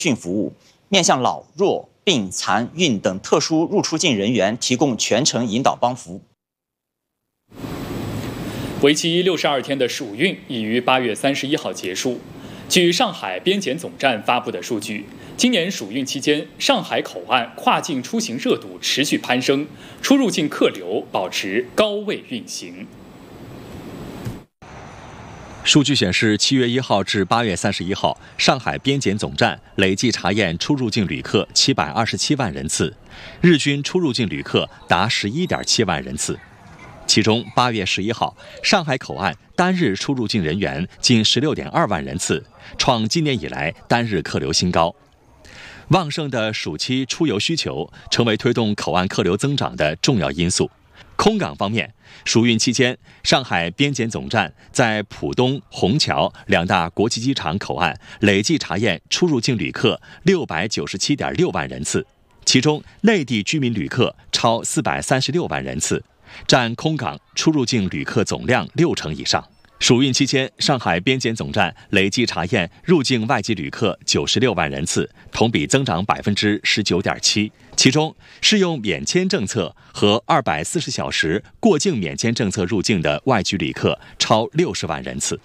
训服务，面向老弱病残孕等特殊入出境人员提供全程引导帮扶。 为期62天的暑运已于8月31号结束。据上海边检总站发布的数据，今年暑运期间，上海口岸跨境出行热度持续攀升，出入境客流保持高位运行。 数据显示，7月1号至8月31号，上海边检总站累计查验出入境旅客727万人次，日均出入境旅客达11.7万人次。其中8月11号，上海口岸单日出入境人员近16.2万人次，创今年以来单日客流新高。旺盛的暑期出游需求成为推动口岸客流增长的重要因素。空港方面，暑运期间，上海边检总站在浦东、虹桥两大国际机场口岸累计查验出入境旅客697.6万人次，其中内地居民旅客超436万人次，占空港出入境旅客总量60%以上。暑运期间，上海边检总站累计查验入境外籍旅客96万人次，同比增长19.7%。其中，适用免签政策和240小时过境免签政策入境的外籍旅客超60万人次。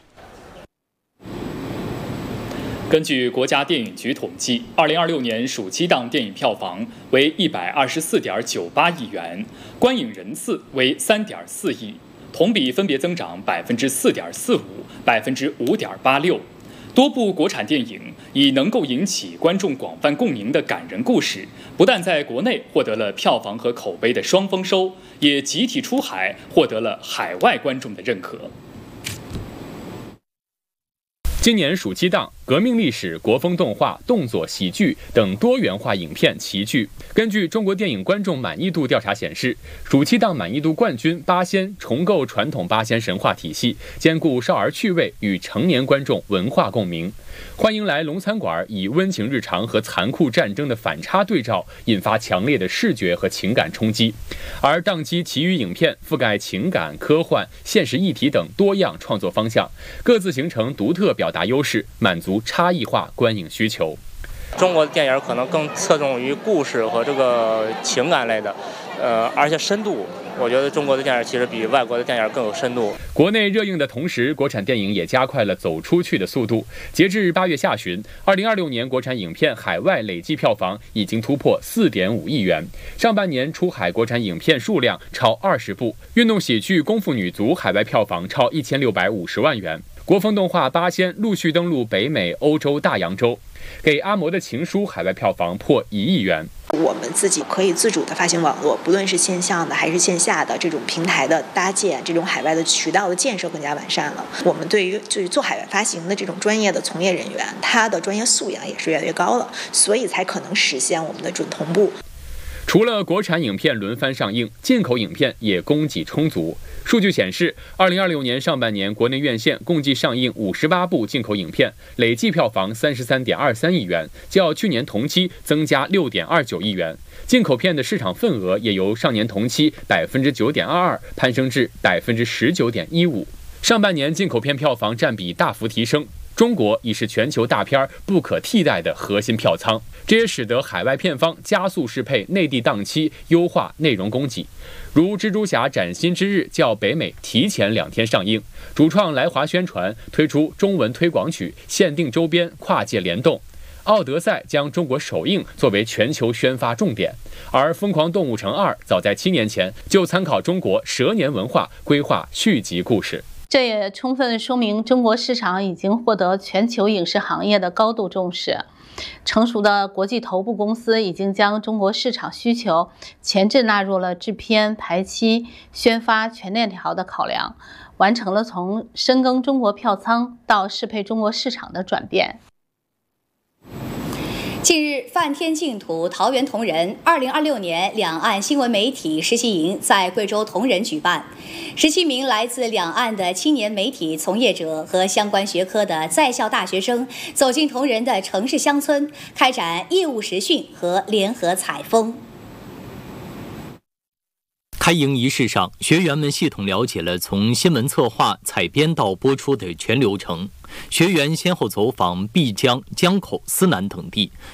根据国家电影局统计，2026年暑期档电影票房为124.98亿元，观影人次为3.4亿。同比分别增长4.45%、5.86%。多部国产电影以能够引起观众广泛共鸣的感人故事，不但在国内获得了票房和口碑的双丰收，也集体出海获得了海外观众的认可。今年暑期档，革命历史、国风动画、动作、喜剧等多元化影片齐聚。根据中国电影观众满意度调查显示，暑期档满意度冠军《八仙》重构传统八仙神话体系，兼顾少儿趣味与成年观众文化共鸣。欢迎来龙餐馆以温情日常和残酷战争的反差对照，引发强烈的视觉和情感冲击。而档期其余影片覆盖情感、科幻、现实议题等多样创作方向，各自形成独特表达优势，满足差异化观影需求。 中国的电影可能更侧重于故事和这个情感类的，而且深度，我觉得中国的电影其实比外国的电影更有深度。 国内热映的同时，国产电影也加快了走出去的速度。截至8月下旬，2026年国产影片海外累计票房已经突破4.5亿元。上半年出海国产影片数量超20部，运动喜剧《功夫女足》海外票房超1650万元。国风动画《八仙》陆续登陆北美、欧洲大洋洲，给阿嬷的情书海外票房破1亿元。 我们自己可以自主的发行网络，不论是线上的还是线下的这种平台的搭建，这种海外的渠道的建设更加完善了。我们对于就是做海外发行的这种专业的从业人员，他的专业素养也是越来越高了，所以才可能实现我们的准同步。 除了国产影片轮番上映，进口影片也供给充足。数据显示，2026年上半年国内院线共计上映58部进口影片，累计票房33.23亿元，较去年同期增加6.29亿元。进口片的市场份额也由上年同期9.22%攀升至19.15%。上半年进口片票房占比大幅提升，中国已是全球大片不可替代的核心票仓，这也使得海外片方加速适配内地档期，优化内容供给。如《蜘蛛侠：崭新之日》较北美提前2天上映，主创来华宣传推出中文推广曲、限定周边、跨界联动。奥德赛将中国首映作为全球宣发重点，而《疯狂动物城2》早在7年前就参考中国蛇年文化规划续集故事。 这也充分说明中国市场已经获得全球影视行业的高度重视。成熟的国际头部公司已经将中国市场需求前置纳入了制片、排期、宣发全链条的考量，完成了从深耕中国票仓到适配中国市场的转变。 近日，梵天净土、桃园同仁2026年两岸新闻媒体实习营在贵州同仁举办，17名来自两岸的青年媒体从业者和相关学科的在校大学生走进同仁的城市乡村，开展业务实训和联合采风。 开营仪式上，学员们系统了解了从新闻策划、采编到播出的全流程。学员先后走访丽江、江口、思南等地，